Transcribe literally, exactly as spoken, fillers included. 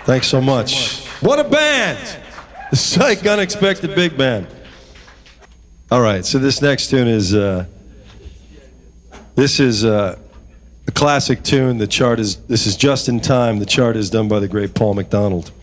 Thanks so much. What a band! The Psych Unexpected Big Band. All right, so this next tune is, uh, this is uh, a classic tune. The chart is, this is Just in Time. The chart is done by the great Paul McDonald.